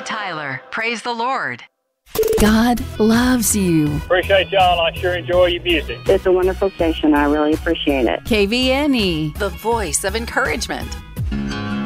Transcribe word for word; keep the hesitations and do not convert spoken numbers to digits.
Tyler. Praise the Lord. God loves you. Appreciate y'all. I sure enjoy your music. It's a wonderful station. I really appreciate it. K V N E. The voice of encouragement.